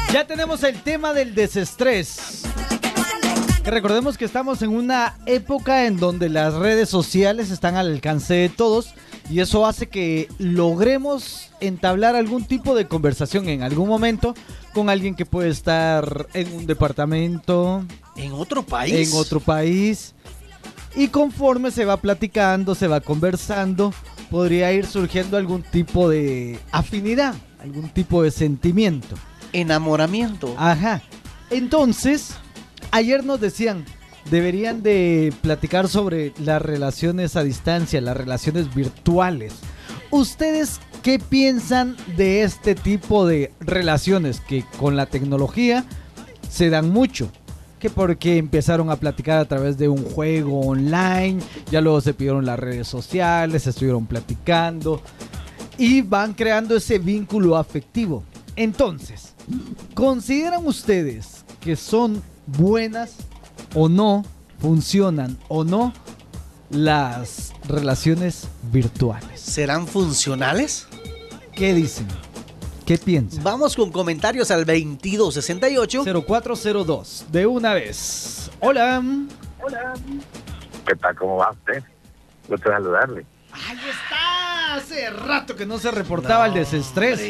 Ya tenemos el tema del desestrés. Que recordemos que estamos en una época en donde las redes sociales están al alcance de todos y eso hace que logremos entablar algún tipo de conversación en algún momento con alguien que puede estar en un departamento, ¿En otro país? Y conforme se va platicando, se va conversando, podría ir surgiendo algún tipo de afinidad, algún tipo de sentimiento. Enamoramiento. Ajá. Entonces, ayer nos decían, deberían de platicar sobre las relaciones a distancia, las relaciones virtuales. ¿Ustedes qué piensan de este tipo de relaciones que con la tecnología se dan mucho? Que porque empezaron a platicar a través de un juego online, ya luego se pidieron las redes sociales, estuvieron platicando y van creando ese vínculo afectivo. Entonces, ¿consideran ustedes que son buenas o no, funcionan o no las relaciones virtuales? ¿Serán funcionales? ¿Qué dicen? ¿Qué piensan? Vamos con comentarios al 2268 0402, de una vez. Hola. Hola. ¿Qué tal? ¿Cómo va usted? Gusto saludarle. Ahí está. Hace rato que no se reportaba el desestrés.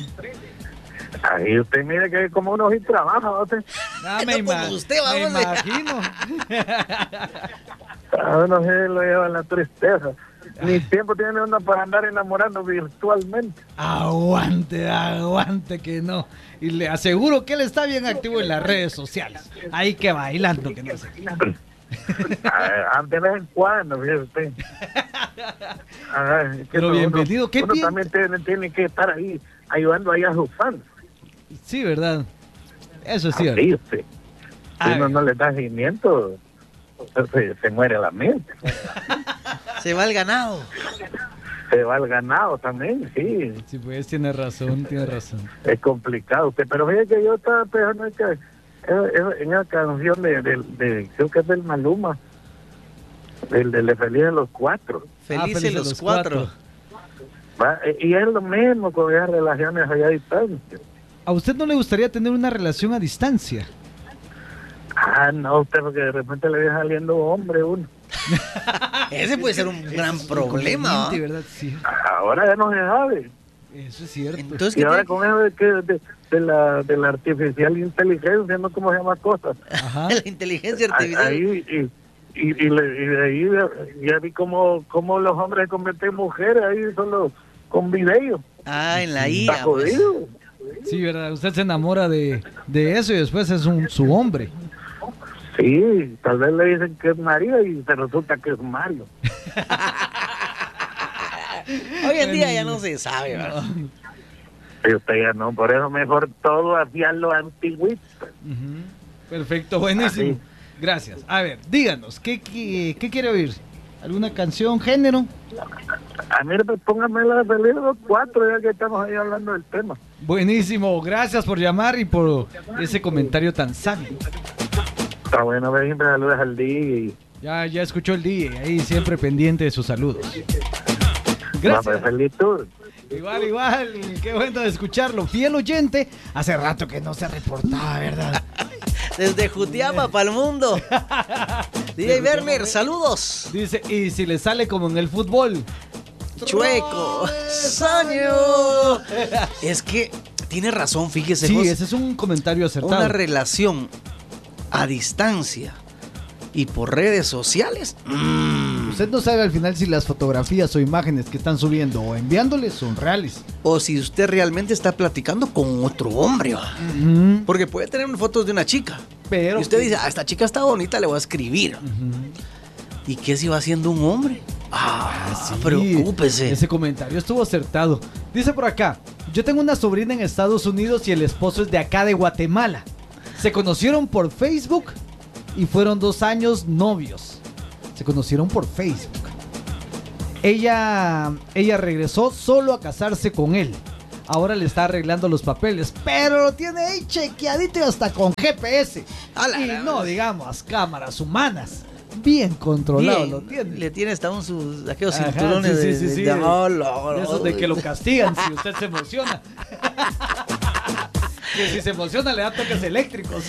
Ahí usted mire que como uno sí trabaja, usted. Ah, No como usted, me vamos. imagino. A uno se lo lleva la tristeza. Ni tiempo tiene uno para andar enamorando virtualmente. Aguante que no. Y le aseguro que él está bien activo en las redes sociales. Ahí que bailando, que no sé. De vez en cuando, fíjese usted. Pero bienvenido. ¿Qué uno también tiene que estar ahí ayudando ahí a sus fans. Sí, ¿verdad? Eso es cierto. Sí, usted. Si uno no le da seguimiento, se muere la mente. Se va el ganado. Se va el ganado también, sí. Sí, pues tiene razón. Es complicado usted, pero fíjate que yo estaba pensando en la canción de creo que es del Maluma, el de Feliz de los Cuatro. Felices los cuatro. Y es lo mismo con esas relaciones allá a distancia. ¿A usted no le gustaría tener una relación a distancia? No, usted, porque de repente le viene saliendo hombre uno. Ese puede ser un gran problema, ¿verdad? Sí. Ahora ya no se sabe. Eso es cierto. Entonces, Y ahora con eso de la artificial inteligencia, no cómo se llama cosas. Ajá. La inteligencia artificial. Ahí, y de ahí ya vi cómo los hombres se convierten en mujeres ahí solo con video. En la Está IA. Pues. jodido. Sí, ¿verdad? Usted se enamora de eso y después es su hombre. Sí, tal vez le dicen que es María y se resulta que es Mario. Hoy en día ya no se sabe, ¿verdad? Y usted ya no, por eso mejor todo hacia lo antiguito. Perfecto, buenísimo. Así. Gracias. A ver, díganos, ¿qué quiere oír? ¿Alguna canción, género? A mí, pues, póngame la de Feliz de los Cuatro, ya que estamos ahí hablando del tema. Buenísimo, gracias por llamar y por ese comentario tan sabio. Está bueno, siempre saludas al DJ. Ya escuchó el DJ, ahí siempre pendiente de sus saludos. Gracias. Feliz tour. Igual, qué bueno de escucharlo. Fiel oyente, hace rato que no se reportaba, ¿verdad? Desde Jutiapa para el mundo. DJ Werner, saludos. Dice, y si le sale como en el fútbol. Chueco. Saño. Es que tiene razón, fíjese. Sí, José. ese es un comentario acertado. Una relación a distancia y por redes sociales. Usted no sabe al final si las fotografías o imágenes que están subiendo o enviándoles son reales. O si usted realmente está platicando con otro hombre. Porque puede tener fotos de una chica. Pero y usted dice, esta chica está bonita, le voy a escribir. ¿Y qué si va siendo un hombre? Sí, preocúpese. Ese comentario estuvo acertado. Dice por acá, yo tengo una sobrina en Estados Unidos y el esposo es de acá de Guatemala. Se conocieron por Facebook y fueron 2 años novios. Se conocieron por Facebook. Ella regresó solo a casarse con él. Ahora le está arreglando los papeles, pero lo tiene ahí chequeadito y hasta con GPS. Y no digamos cámaras humanas. Bien controlado Bien, lo tiene. Le tiene hasta aquellos cinturones sí, de esos de que lo castigan si usted se emociona. Que si se emociona le da toques eléctricos.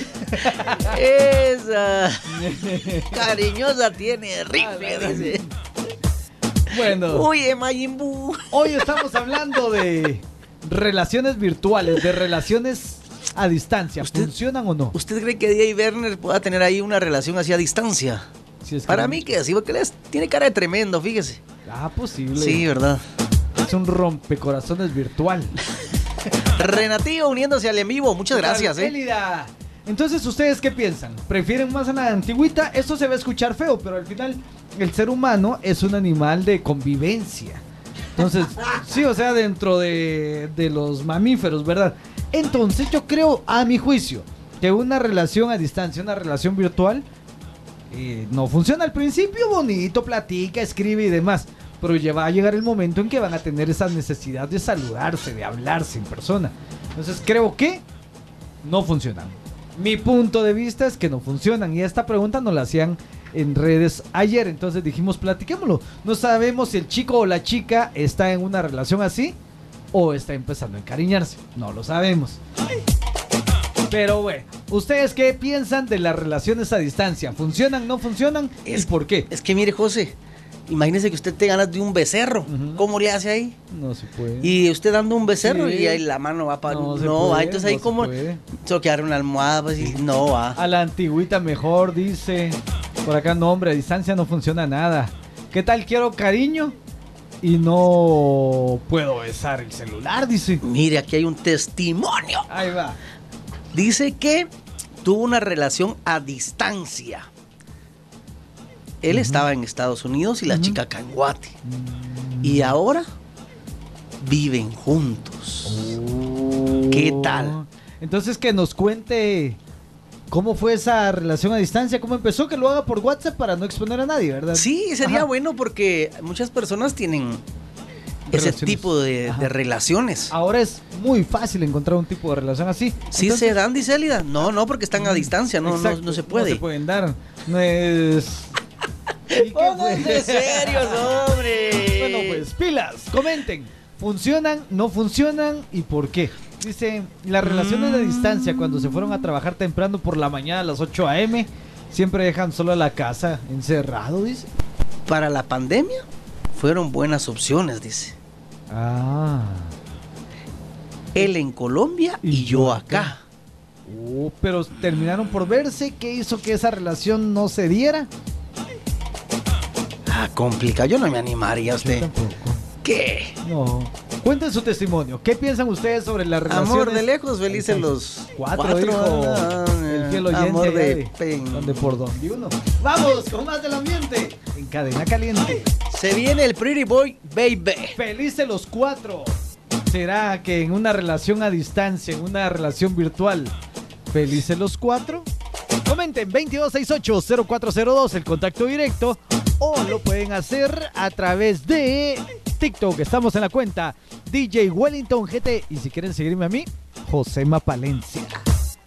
Esa cariñosa tiene rifle, dice. Bueno. Uy, Majin Buu. Hoy estamos hablando de relaciones virtuales, de relaciones a distancia. ¿Funcionan o no? ¿Usted cree que Día y Werner pueda tener ahí una relación así a distancia? Si es que Para no. mí que sí, porque tiene cara de tremendo, fíjese. Ah, posible. Sí, ¿verdad? Es un rompecorazones virtual. Renatío uniéndose al en vivo, muchas gracias, Elida. Entonces, ¿ustedes qué piensan? ¿Prefieren más a la antigüita? Esto se va a escuchar feo, pero al final el ser humano es un animal de convivencia. Entonces, sí, o sea, dentro de los mamíferos, ¿verdad? Entonces, yo creo, a mi juicio, que una relación a distancia, una relación virtual, no funciona al principio, bonito, platica, escribe y demás. Pero ya va a llegar el momento en que van a tener esa necesidad de saludarse, de hablarse en persona. Entonces creo que no funcionan. Mi punto de vista es que no funcionan. Y esta pregunta nos la hacían en redes ayer. Entonces dijimos, platiquémoslo. No sabemos si el chico o la chica está en una relación así o está empezando a encariñarse. No lo sabemos. Pero bueno, ¿ustedes qué piensan de las relaciones a distancia? ¿Funcionan, no funcionan? ¿Y por qué? Es que mire, José, imagínese que usted te ganas de un becerro. ¿Cómo le hace ahí? No se puede. Y usted dando un becerro Sí. y ahí la mano va para... No se No, puede, entonces ahí no se como... puede. Tengo que dar una almohada, pues, y no va. A la antigüita mejor, dice. Por acá no, hombre, a distancia no funciona nada. ¿Qué tal quiero cariño? Y no puedo besar el celular, dice. Mire, aquí hay un testimonio. Ahí va. Dice que tuvo una relación a distancia. Él estaba en Estados Unidos y la chica acá en Guate. Y ahora viven juntos. ¿Qué tal? Entonces que nos cuente cómo fue esa relación a distancia, cómo empezó, que lo haga por WhatsApp para no exponer a nadie, ¿verdad? Sí, sería Ajá. bueno porque muchas personas tienen ese Relaciones. tipo de Ajá. relaciones. Ahora es muy fácil encontrar un tipo de relación así. ¿Sí Entonces, se dan, dice Elida? No, porque están a distancia, no se exacto, puede. No se pueden dar. No es... ¿Y qué Pónganse fue? serios, hombre. Bueno, pues pilas, comenten. ¿Funcionan, no funcionan y por qué? Dice, las relaciones de distancia cuando se fueron a trabajar temprano por la mañana a las 8 a.m. siempre dejan solo a la casa encerrado, dice. Para la pandemia fueron buenas opciones, dice. Ah. Él en Colombia y yo acá. Pero terminaron por verse. ¿Qué hizo que esa relación no se diera? Ah, complicado. Yo no me animaría a Yo usted. tampoco. ¿Qué? No. Cuenten su testimonio. ¿Qué piensan ustedes sobre las relaciones? Amor de lejos, felices los Cuatro, dijo el fiel oyente. Amor allá de pen. donde por donde uno. Vamos con más del ambiente en Cadena Caliente. Se viene el Pretty Boy Baby. Felices los cuatro. ¿Será que en una relación a distancia, en una relación virtual, felices los cuatro? Comenten 2268-0402, el contacto directo, o lo pueden hacer a través de TikTok. Estamos en la cuenta DJ Wellington GT. Y si quieren seguirme a mí, Josema Palencia.